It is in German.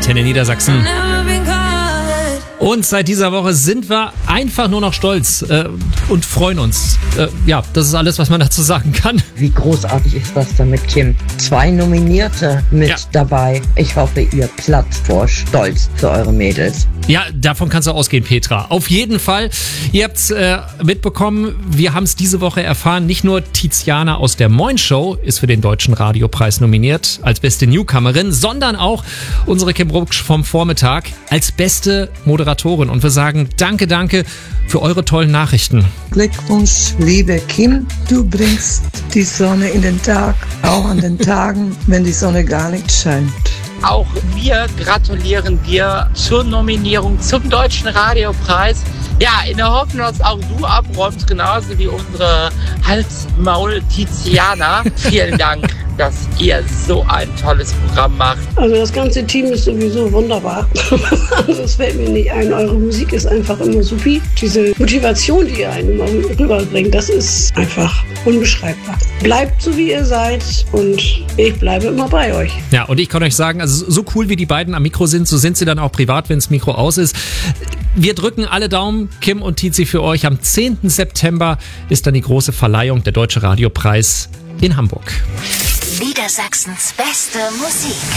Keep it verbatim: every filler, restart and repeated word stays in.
Antenne Niedersachsen. Und seit dieser Woche sind wir einfach nur noch stolz äh, und freuen uns. Äh, ja, das ist alles, was man dazu sagen kann. Wie großartig ist das denn mit Kim? Zwei Nominierte mit ja. dabei. Ich hoffe, ihr platzt vor Stolz für eure Mädels. Ja, davon kannst du ausgehen, Petra. Auf jeden Fall. Ihr habt es äh, mitbekommen, wir haben es diese Woche erfahren. Nicht nur Tiziana aus der Moin Show ist für den Deutschen Radiopreis nominiert als beste Newcomerin, sondern auch unsere Kim Rutsch vom Vormittag als beste Moderatorin. Und wir sagen danke, danke für eure tollen Nachrichten. Glückwunsch, liebe Kim. Du bringst die Sonne in den Tag, auch an den Tagen, wenn die Sonne gar nicht scheint. Auch wir gratulieren dir zur Nominierung zum Deutschen Radiopreis. Ja, in der Hoffnung, dass auch du abräumst, genauso wie unsere Halsmaul-Tiziana. Vielen Dank, dass ihr so ein tolles Programm macht. Also das ganze Team ist sowieso wunderbar. Das fällt mir nicht ein. Eure Musik ist einfach immer supi. Diese Motivation, die ihr einen immer rüberbringt, das ist einfach unbeschreibbar. Bleibt so, wie ihr seid und ich bleibe immer bei euch. Ja, und ich kann euch sagen, also so cool wie die beiden am Mikro sind, so sind sie dann auch privat, wenn das Mikro aus ist. Wir drücken alle Daumen, Kim und Tizi, für euch. Am zehnten September ist dann die große Verleihung der Deutsche Radiopreis in Hamburg. Niedersachsens beste Musik.